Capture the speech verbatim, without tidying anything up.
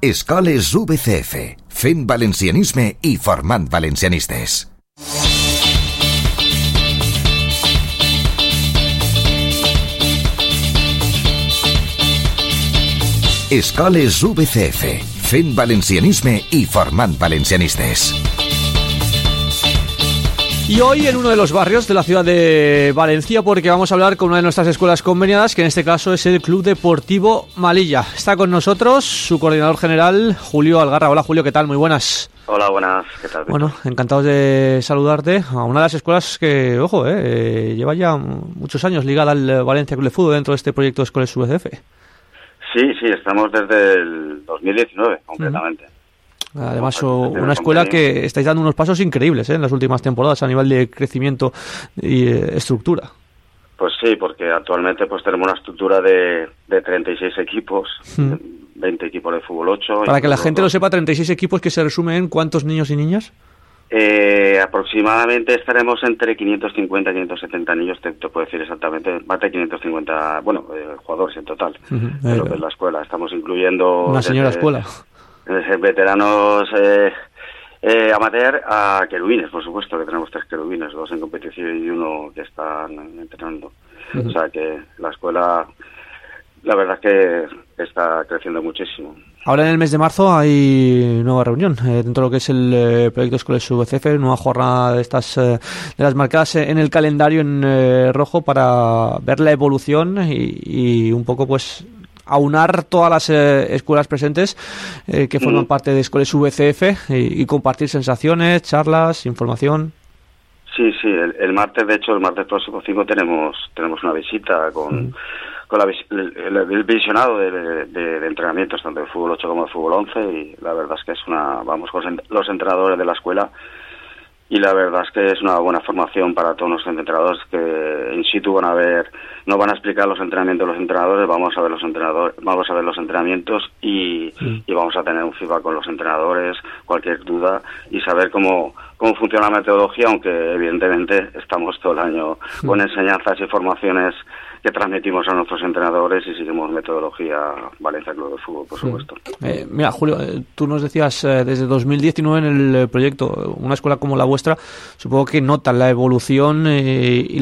Escoles U B C F, fent valencianisme i formant valencianistes. Escoles U B C F, fent valencianisme y formant valencianistes. Y hoy en uno de los barrios de la ciudad de Valencia, porque vamos a hablar con una de nuestras escuelas conveniadas, que en este caso es el Club Deportivo Malilla. Está con nosotros su coordinador general, Julio Algarra. Hola Julio, ¿qué tal? Muy buenas. Hola, buenas, ¿qué tal? Bueno, encantados de saludarte a una de las escuelas que, ojo, eh, lleva ya muchos años ligada al Valencia Club de Fútbol dentro de este proyecto de Escoles U B C F. Sí, sí, estamos desde el dos mil diecinueve, concretamente. Además, una escuela que estáis dando unos pasos increíbles ¿eh? en las últimas temporadas a nivel de crecimiento y eh, estructura. Pues sí, porque actualmente pues tenemos una estructura de, de treinta y seis equipos, mm. veinte equipos de fútbol ocho. Para que la gente lo sepa, treinta y seis equipos que se resumen en ¿cuántos niños y niñas? Eh, aproximadamente estaremos entre quinientos cincuenta y quinientos setenta niños, te, te puedo decir exactamente, más de quinientos cincuenta, bueno, eh, jugadores en total, uh-huh. de lo que es la escuela. Estamos incluyendo... Una señora desde, escuela. Desde veteranos eh, eh, amateur a querubines, por supuesto, que tenemos tres querubines, dos en competición y uno que están entrenando. Uh-huh. O sea que la escuela, la verdad es que está creciendo muchísimo. Ahora en el mes de marzo hay nueva reunión eh, dentro de lo que es el eh, proyecto Escoles U B C F, nueva jornada de estas eh, de las marcadas en el calendario en eh, rojo para ver la evolución y, y un poco pues aunar todas las eh, escuelas presentes eh, que forman mm. parte de Escoles U B C F y, y compartir sensaciones, charlas, información. Sí, sí, el, el martes, de hecho, el martes próximo cinco tenemos tenemos una visita con... Mm. con la, el, el, el visionado de, de, de entrenamientos tanto de fútbol ocho como de fútbol once, y la verdad es que es una, vamos con los entrenadores de la escuela y la verdad es que es una buena formación para todos nuestros entrenadores que in situ van a ver, no van a explicar los entrenamientos de los entrenadores, vamos a ver los entrenadores, vamos a ver los entrenamientos y, sí. y vamos a tener un feedback con los entrenadores, cualquier duda y saber cómo cómo funciona la metodología, aunque evidentemente estamos todo el año sí. con enseñanzas y formaciones que transmitimos a nuestros entrenadores y seguimos metodología Valencia Club de Fútbol, por supuesto. Eh, mira, Julio, eh, tú nos decías eh, desde dos mil diecinueve en el eh, proyecto, una escuela como la vuestra, supongo que notan la evolución eh, y